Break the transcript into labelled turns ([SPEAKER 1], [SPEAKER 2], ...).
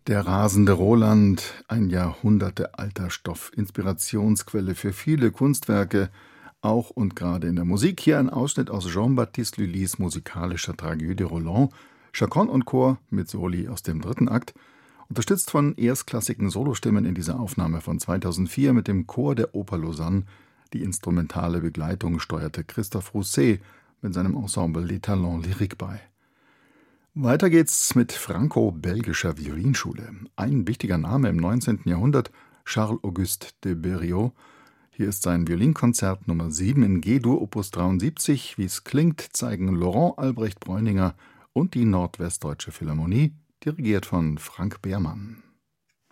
[SPEAKER 1] Der rasende Roland, ein jahrhundertealter Stoff, Inspirationsquelle für viele Kunstwerke, auch und gerade in der Musik. Hier ein Ausschnitt aus Jean-Baptiste Lully's musikalischer Tragödie Roland, Chaconne und Chor mit Soli aus dem dritten Akt, unterstützt von erstklassigen Solostimmen in dieser Aufnahme von 2004 mit dem Chor der Oper Lausanne. Die instrumentale Begleitung steuerte Christophe Rousset mit seinem Ensemble Les Talents Lyriques bei. Weiter geht's mit franco-belgischer Violinschule. Ein wichtiger Name im 19. Jahrhundert, Charles-Auguste de Berriot. Hier ist sein Violinkonzert Nummer 7 in G-Dur Opus 73. Wie es klingt, zeigen Laurent Albrecht Bräuninger und die Nordwestdeutsche Philharmonie, dirigiert von Frank Behrmann.